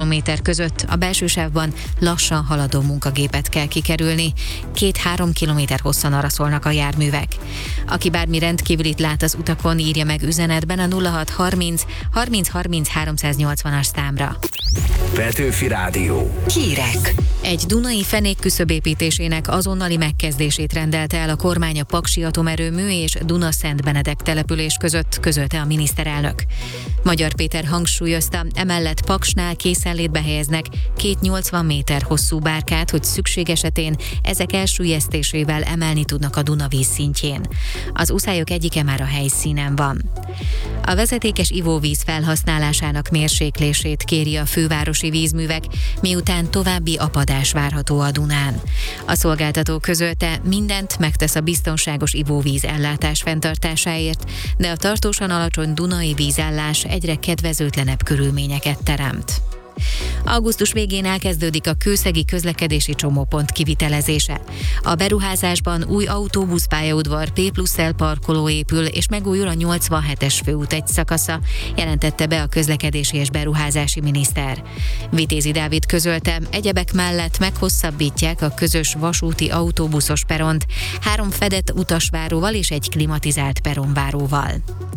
km között a belső sávban lassan haladó munkagépet kell kikerülni. 2-3 km hosszan araszolnak a járművek. Aki bármi rendkívülit lát az utakon, írja meg üzenetben a 0630 30 30 380-as számra. Petőfi Rádió. Hírek. Egy dunai fenék küszöbépítésének azonnali megkezdését rendelte el a kormány a Paksi atomerőmű és Duna-Szent Benedek település között, közölte a miniszterelnök. Magyar Péter hangsúlyozta, emellett Paksnál készenlétbe helyeznek 280 méter hosszú bárkát, hogy szükség esetén ezek elsüllyesztésével emelni tudnak a Duna vízszintjén. Az uszályok egyike már a helyszínen van. A vezetékes ivóvíz felhasználásának mérséklését kéri a fővárosi vízművek, miután további apadás várható a Dunán. A szolgáltató közölte, mindent megtesz a biztonságos ivóvíz ellátás fenntartásáért, de a tartósan alacsony dunai vízállás egyre kedvezőtlenebb körülményeket teremt. Augusztus végén elkezdődik a kőszegi közlekedési csomópont kivitelezése. A beruházásban új autóbuszpályaudvar, P+L parkoló épül, és megújul a 87-es főút egy szakasza, jelentette be a közlekedési és beruházási miniszter. Vitézi Dávid közölte, egyebek mellett meghosszabbítják a közös vasúti autóbuszos peront, 3 fedett utasváróval és egy klimatizált peronváróval.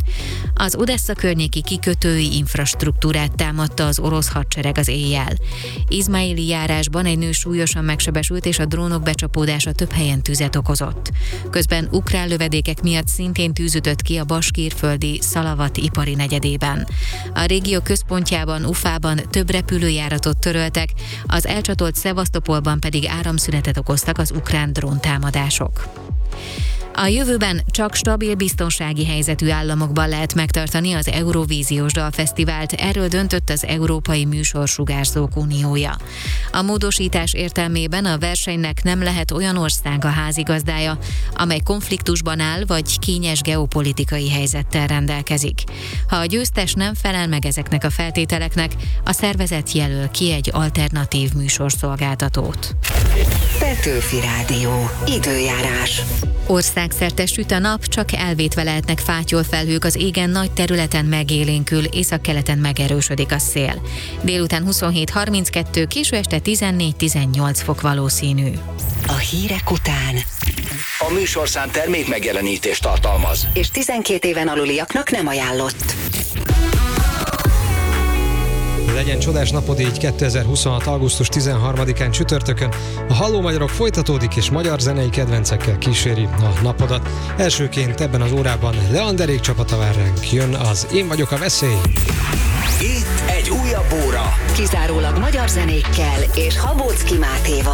Az Odessa környéki kikötői infrastruktúrát támadta az orosz hadsereg az éjjel. Izmaili járásban egy nő súlyosan megsebesült, és a drónok becsapódása több helyen tüzet okozott. Közben ukrán lövedékek miatt szintén tűz ütött ki a baskírföldi Szalavat ipari negyedében. A régió központjában, Ufában több repülőjáratot töröltek, az elcsatolt Szevasztopolban pedig áramszünetet okoztak az ukrán dróntámadások. A jövőben csak stabil biztonsági helyzetű államokban lehet megtartani az Eurovíziós Dalfesztivált, erről döntött az Európai Műsorsugárzók Uniója. A módosítás értelmében a versenynek nem lehet olyan ország a házigazdája, amely konfliktusban áll vagy kényes geopolitikai helyzettel rendelkezik. Ha a győztes nem felel meg ezeknek a feltételeknek, a szervezet jelöl ki egy alternatív műsorszolgáltatót. Petőfi Rádió. Időjárás. Országszerte süt a nap, csak elvétve lehetnek fátyolfelhők, az égen nagy területen megélénkül, északkeleten megerősödik a szél. Délután 27-32, késő este 14-18 fok valószínű. A hírek után A műsorszám termék megjelenítést tartalmaz. és 12 éven aluliaknak nem ajánlott. Legyen csodás napod így 2026. augusztus 13-án csütörtökön. A Halló Magyarok folytatódik, és magyar zenei kedvencekkel kíséri a napodat. Elsőként ebben az órában Leanderék csapata vár ránk. Jön az Én vagyok a veszély. Itt egy újabb óra. Kizárólag magyar zenékkel és Habóczky Mátéval.